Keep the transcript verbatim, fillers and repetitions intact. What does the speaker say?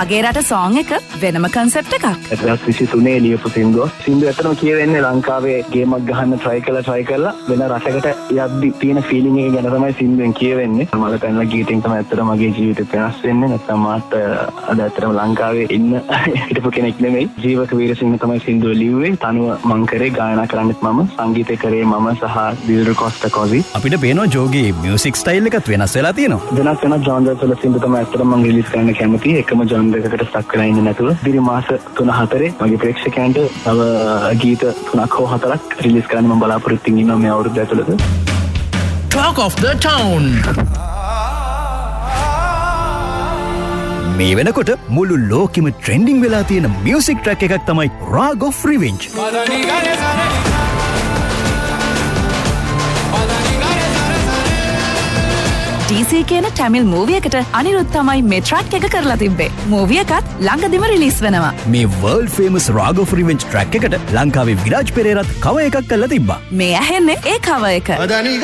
මගේ රට සෝං එක වෙනම කන්සෙප්ට් එකක්. දෙදාස් විසිතුනේ ලියපු සින්දුව. සින්දුව ඇත්තටම කියවෙන්නේ ලංකාවේ ගේමක් ගහන්න try කරලා try කරලා වෙන රටකට යද්දි තියෙන feeling එක ගැන තමයි සින්දුවෙන් කියවෙන්නේ. මල පැනලා ගීතෙන් තමයි ඇත්තටම මගේ ජීවිතේ වෙනස් වෙන්නේ. නැත්නම් මාත් අද ඇත්තටම ලංකාවේ ඉන්න හිටපු කෙනෙක් නෙමෙයි. ජීවක වීරසිංහ තමයි සින්දුව ලිව්වේ. තනුව මං කරේ, ගායනා කරන්නෙත් මම, සංගීතය කරේ මම සහ දිල්රු කොස්ටා කොසි. අපිට පේනවා ජෝගේ මියුසික් ස්ටයිල් එකත් වෙනස් වෙලා තියෙනවා. වෙනස් වෙනස් ජාන්රස් වල සින්දු තමයි ඇත්තටම මම රිලීස් කරන්න කැමති. එකම ජාන්ර් එකකට ස්ටක් වෙලා ඉන්නේ නැතුව. දිරි මාස තුන හතරේ මගේ ප්‍රේක්ෂකයන්ට තව ගීත තුනක් හෝ හතරක් රිලීස් කරන්න මම බලාපොරොත්තු වෙනවා මේ අවුරුද්ද ඇතුළත. Talk of the Town. මේ වෙනකොට මුළු ලෝකෙම ට්‍රෙන්ඩිං වෙලා තියෙන මියුසික් ට්‍රැක් එකක් තමයි Rag of Revenge. ඩී සී කියන තමිල් මූවි එකට අනිරුද් තමයි මේ ට්‍රැක් එක කරලා තිබ්බේ. මූවි එකත් ළඟදිම රිලීස් වෙනවා. මේ world famous Rag of Revenge track එකට ලංකාවේ විරාජ් පෙරේරාත් කව එකක් කරලා තිබ්බා. මේ ඇහෙන්නේ ඒ කව එක.